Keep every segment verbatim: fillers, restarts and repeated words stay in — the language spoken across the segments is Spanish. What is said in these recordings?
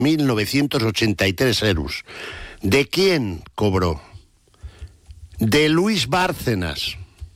mil novecientos ochenta y tres euros. ¿De quién cobró? De Luis Bárcenas.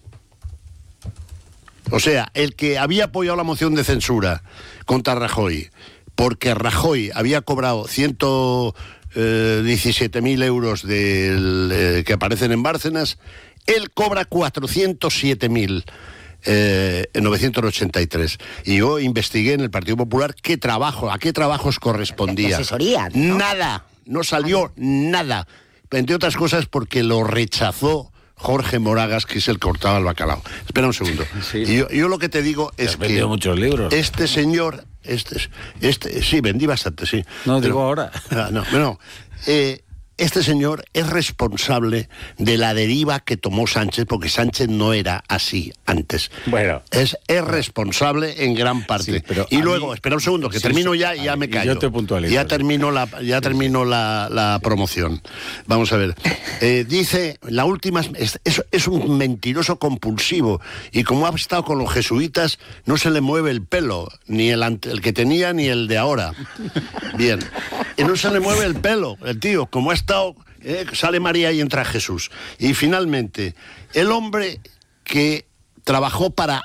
O sea, el que había apoyado la moción de censura contra Rajoy, porque Rajoy había cobrado ciento diecisiete mil euros del, eh, que aparecen en Bárcenas, él cobra cuatrocientos siete mil novecientos ochenta y tres. Y yo investigué en el Partido Popular qué trabajo, a qué trabajos correspondía. Asesoría, ¿no? Nada, no salió nada. Entre otras cosas porque lo rechazó Jorge Moragas, que es el que cortaba el bacalao. Espera un segundo. Sí. Y yo, yo lo que te digo es Has que... vendido muchos libros. Este señor... Este, este, sí, vendí bastante, sí. No, Pero, digo ahora. No, no. Eh, este señor es responsable de la deriva que tomó Sánchez, porque Sánchez no era así antes. Bueno. Es, es responsable en gran parte. Sí, pero y luego, mí... espera un segundo, que sí, termino sí, ya y ya me callo. Yo te puntualizo. Ya termino la, ya termino la, la promoción. Vamos a ver. Eh, dice, la última, es, es, es un mentiroso compulsivo, y como ha estado con los jesuitas, no se le mueve el pelo, ni el, ante, el que tenía ni el de ahora. Bien. Y no se le mueve el pelo, el tío, como ha estado, eh, sale María y entra Jesús. Y finalmente, el hombre que trabajó para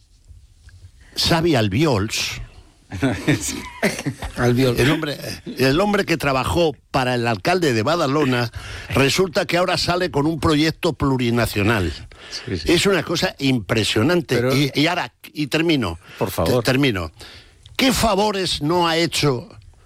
Xavi Albiols, Albiol. el hombre, el hombre que trabajó para el alcalde de Badalona, resulta que ahora sale con un proyecto plurinacional. Sí, sí. Es una cosa impresionante. Pero... Y, y ahora, y termino. Por favor. Termino. ¿Qué favores no ha hecho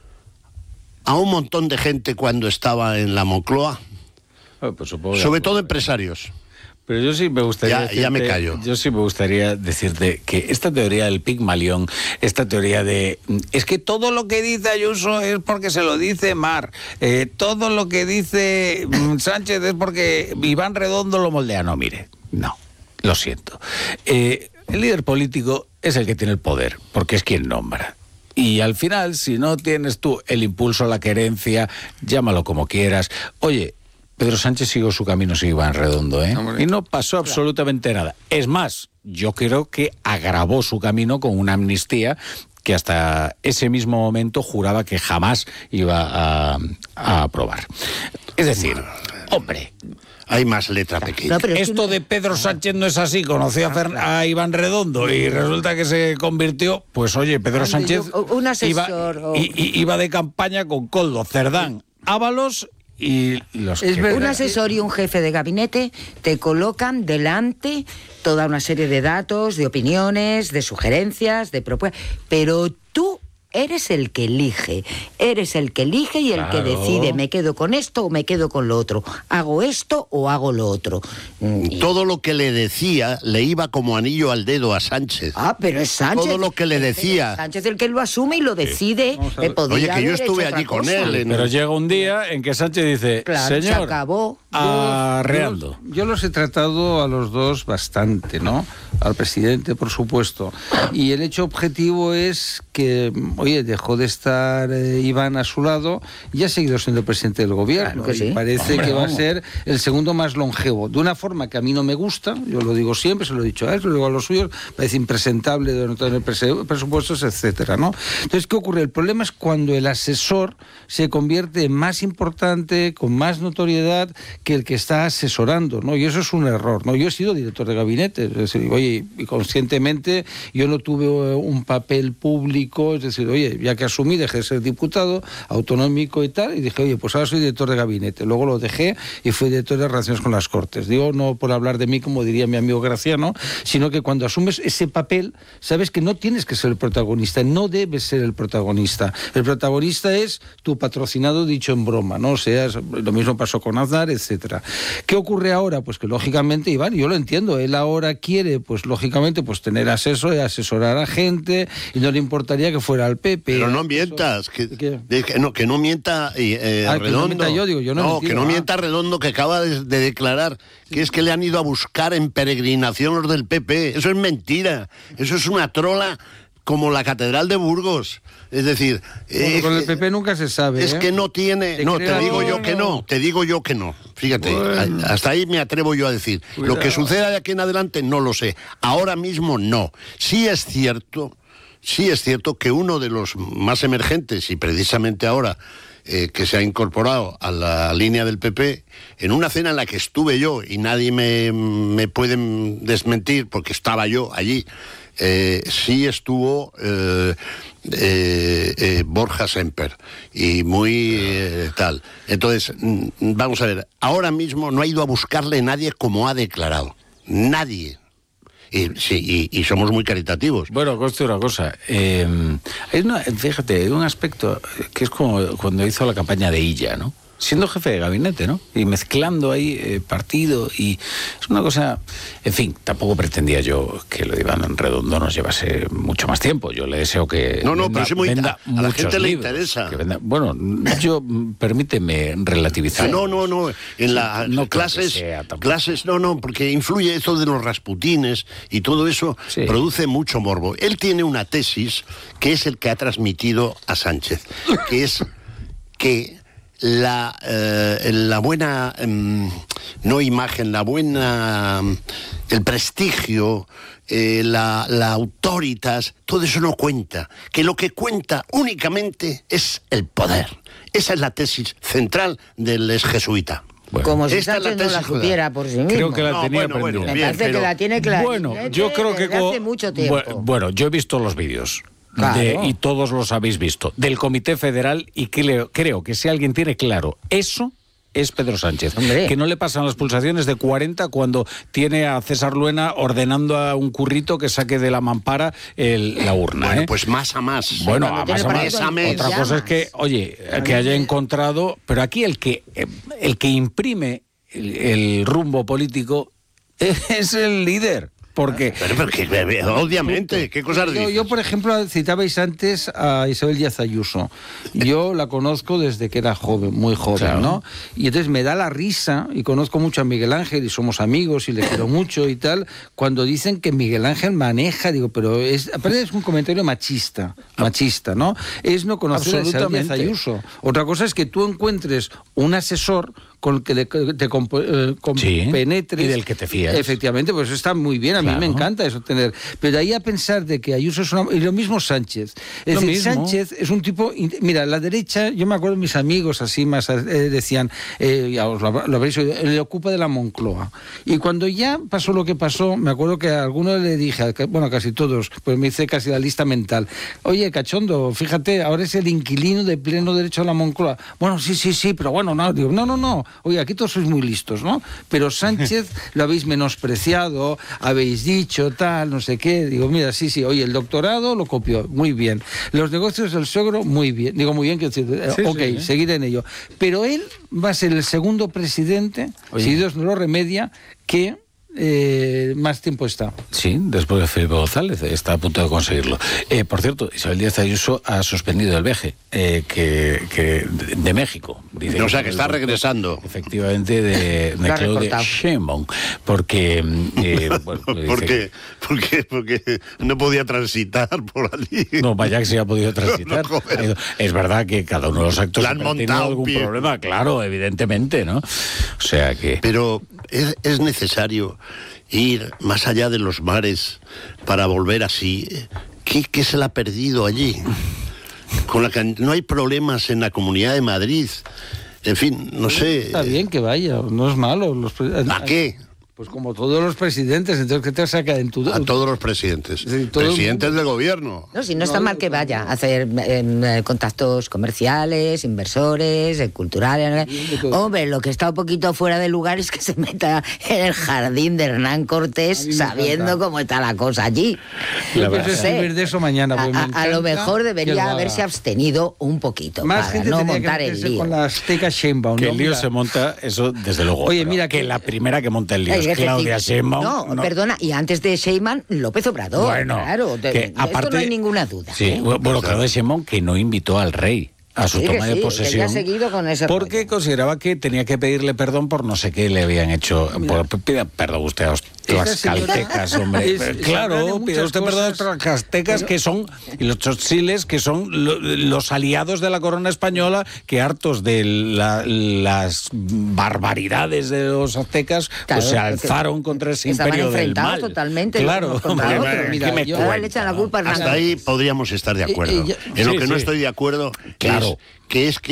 a un montón de gente cuando estaba en la Moncloa? Oh, pues supongo Sobre que... todo empresarios. Pero yo sí me gustaría ya, decirte, ya me callo. Yo sí me gustaría decirte que esta teoría del Pigmalión, esta teoría de es que todo lo que dice Ayuso es porque se lo dice Mar, eh, todo lo que dice Sánchez es porque Iván Redondo lo moldea. No, mire, no, lo siento. Eh, el líder político es el que tiene el poder, porque es quien nombra. Y al final, si no tienes tú el impulso, la querencia, llámalo como quieras. Oye, Pedro Sánchez siguió su camino sin Iván Redondo, ¿eh? Hombre. Y no pasó absolutamente nada. Es más, yo creo que agravó su camino con una amnistía que hasta ese mismo momento juraba que jamás iba a, a aprobar. Es decir, hombre... Hay más letra pequeña. No, esto de Pedro Sánchez no es así. Conoció a, Fer, a Iván Redondo y resulta que se convirtió... Pues oye, Pedro Sánchez un asesor, iba, o... iba de campaña con Koldo, Cerdán, Ábalos y los... Es que... Un asesor y un jefe de gabinete te colocan delante toda una serie de datos, de opiniones, de sugerencias, de propuestas, pero tú... eres el que elige, eres el que elige y el claro. que decide, me quedo con esto o me quedo con lo otro, hago esto o hago lo otro. Y... Todo lo que le decía le iba como anillo al dedo a Sánchez. Ah, pero es Sánchez. Todo lo que le decía. Es Sánchez el que lo asume y lo decide. Sí. Oye, que yo estuve allí con él. En... Pero llega un día en que Sánchez dice, claro, señor, se acabó. Arreando. Yo, yo los he tratado a los dos bastante, ¿no? Al presidente, por supuesto. Y el hecho objetivo es que, oye, dejó de estar eh, Iván a su lado y ha seguido siendo presidente del gobierno. Claro que sí. Y parece Hombre, que va vamos. a ser el segundo más longevo. De una forma que a mí no me gusta, yo lo digo siempre, se lo he dicho a él, se lo digo a los suyos, parece impresentable de no tener presupuestos, etcétera, ¿no? Entonces, ¿qué ocurre? El problema es cuando el asesor se convierte en más importante, con más notoriedad que el que está asesorando, ¿no? Y eso es un error, ¿no? Yo he sido director de gabinete, es decir, oye, y conscientemente yo no tuve un papel público, es decir, oye, ya que asumí, dejé de ser diputado autonómico y tal, y dije, oye, pues ahora soy director de gabinete. Luego lo dejé y fui director de Relaciones con las Cortes. Digo, no por hablar de mí, como diría mi amigo Graciano, sino que cuando asumes ese papel, sabes que no tienes que ser el protagonista, no debes ser el protagonista. El protagonista es tu patrocinado, dicho en broma, ¿no? O sea, lo mismo pasó con Aznar, etcétera. ¿Qué ocurre ahora? Pues que lógicamente, Iván, yo lo entiendo, él ahora quiere, pues lógicamente, pues tener asesor, asesorar a gente, y no le importaría que fuera al P P. Pero no mientas, que, que, no, que no mienta eh, ah, Redondo. Que no mienta yo, digo, yo no, no que no ah. mienta Redondo, que acaba de, de declarar que es que le han ido a buscar en peregrinación los del P P. Eso es mentira, eso es una trola como la Catedral de Burgos. Es decir... Bueno, eh, con el P P nunca se sabe. Es ¿eh? que no tiene... Te no, te digo no, yo que no, te digo yo que no. Fíjate, bueno. hasta ahí me atrevo yo a decir. Cuidado. Lo que suceda de aquí en adelante no lo sé. Ahora mismo no. Sí es cierto... sí es cierto que uno de los más emergentes, y precisamente ahora eh, que se ha incorporado a la línea del P P, en una cena en la que estuve yo, y nadie me, me puede desmentir porque estaba yo allí, eh, sí estuvo eh, eh, eh, Borja Semper, y muy eh, tal. Entonces, vamos a ver, ahora mismo no ha ido a buscarle nadie como ha declarado. Nadie. Y, sí, y, y somos muy caritativos. Bueno, conste una cosa. Eh, hay una, fíjate, hay un aspecto que es como cuando hizo la campaña de Illa, ¿no? Siendo jefe de gabinete, ¿no? Y mezclando ahí eh, partido y... Es una cosa... En fin, tampoco pretendía yo que lo de Iván Redondo nos llevase mucho más tiempo. Yo le deseo que... No, no, venda, pero sí muy, venda a, a la gente le libros, interesa. Que venda, bueno, yo... Permíteme relativizar. No, no, no. En las no clases... sea clases, no, no, porque influye esto de los Rasputines y todo eso, sí. Produce mucho morbo. Él tiene una tesis que es el que ha transmitido a Sánchez, que es que... La, eh, la buena, eh, no imagen, la buena, el prestigio, eh, la, la autoritas, todo eso no cuenta. Que lo que cuenta únicamente es el poder. Esa es la tesis central del ex jesuita. Bueno, como si Sánchez no la supiera por sí mismo. Creo que la no, tenía bueno, aprendida. bueno, Me parece bien, pero... que la tiene clara. Bueno, yo creo que... Hace mucho tiempo. Bueno, bueno, yo he visto los vídeos. Claro. De, y todos los habéis visto, del Comité Federal, y creo, creo que si alguien tiene claro eso, es Pedro Sánchez. Hombre. Que no le pasan las pulsaciones de cuarenta cuando tiene a César Luena ordenando a un currito que saque de la mampara el, la urna. Bueno, ¿eh? pues más a más. Bueno, Cuando a tiene más a más. partido con Otra llamas. cosa es que, oye, que haya encontrado... Pero aquí el que, el que imprime el, el rumbo político es el líder. Porque... Pero, pero que, obviamente, ¿qué cosas dices? Yo, yo, por ejemplo, citabais antes a Isabel Díaz Ayuso. Yo la conozco desde que era joven, muy joven, claro. ¿no? Y entonces me da la risa, y conozco mucho a Miguel Ángel, y somos amigos, y le quiero mucho y tal, cuando dicen que Miguel Ángel maneja, digo, pero es, aparte es un comentario machista, machista, ¿no? Es no conocer a Isabel Díaz Ayuso. Otra cosa es que tú encuentres un asesor con el que te, te eh, compenetres. Sí, y del que te fías. Efectivamente, pues eso está muy bien, a claro. mí me encanta eso tener. Pero de ahí a pensar de que Ayuso es una... Y lo mismo Sánchez. Es lo decir, mismo. Sánchez es un tipo... Mira, la derecha, yo me acuerdo mis amigos así más eh, decían, eh, ya os lo, lo habréis oído, le ocupa de la Moncloa. Y cuando ya pasó lo que pasó, me acuerdo que a algunos le dije, bueno, casi todos, pues me hice casi la lista mental. Oye, cachondo, fíjate, ahora es el inquilino de pleno derecho a la Moncloa. Bueno, sí, sí, sí, pero bueno, no, digo, no, no, no. Oye, aquí todos sois muy listos, ¿no? Pero Sánchez lo habéis menospreciado, habéis dicho tal, no sé qué. Digo, mira, sí, sí, oye, el doctorado lo copió, muy bien. Los negocios del suegro, muy bien. Digo, muy bien, que sí, ok, sí, seguir en ello. Pero él va a ser el segundo presidente, oye. Si Dios no lo remedia, que... Eh, más tiempo está. Sí, después de Felipe González, está a punto de conseguirlo. Eh, por cierto, Isabel Díaz Ayuso ha suspendido el viaje eh, que, que de, de México. Dice o sea, que, que está regresando. Efectivamente, de, de Claudia Sheinbaum. Porque... Eh, bueno, ¿Por, qué? ¿Por qué? Porque no podía transitar por allí. No, vaya que sí ha podido transitar. No, no, es verdad que cada uno de los actos ha tenido algún pie. problema, claro, evidentemente, ¿no? O sea que... Pero es, es necesario... ir más allá de los mares para volver así. ¿Qué, qué se le ha perdido allí? Con la can... No hay problemas en la Comunidad de Madrid. En fin, no sé. Está bien que vaya, no es malo. Los... ¿A qué? Pues como todos los presidentes, entonces ¿qué te saca en tu... A todos los presidentes. Sí, todo presidentes del gobierno. No, si no está no, mal que vaya a hacer eh, contactos comerciales, inversores, eh, culturales. Hombre, lo que está un poquito fuera de lugar es que se meta en el jardín de Hernán Cortés sabiendo cómo está la cosa allí. Yo pienso escribir de eso mañana. A, a, a lo mejor debería haberse abstenido un poquito Más para gente no tenía montar que el lío. Con la Azteca Sheinbaum, que ¿no? el lío Mira. se monta, eso desde luego. Oye, mira, que, que la primera que monta el lío es Claudia Sheinbaum. No, no, perdona, y antes de Sheinbaum, López Obrador. Bueno, claro, de, que de aparte, esto no hay ninguna duda. Sí, ¿eh? bueno, Claudia Sheinbaum que no invitó al rey a su Sí, que toma de sí, posesión. que ya ha seguido con ese porque rollo. consideraba que tenía que pedirle perdón por no sé qué le habían hecho. Por, pida perdón usted a los tlaxcaltecas, hombre. es- es- claro, sabrá de pida usted muchas perdón a los cosas, tlaxcaltecas pero- que son, y los tzotzilies, que son lo- los aliados de la corona española, que hartos de la- las barbaridades de los aztecas, Claro, pues se porque alzaron contra ese estaban imperio del enfrentados mal. totalmente Claro, unos contra hombre, otros. ¿qué Mira, me yo- Ahora cuenta? le echan la culpa a Hasta Hernando. ahí podríamos estar de acuerdo. Eh, eh, ya- en lo Sí, que no sí. estoy de acuerdo Claro. es que es que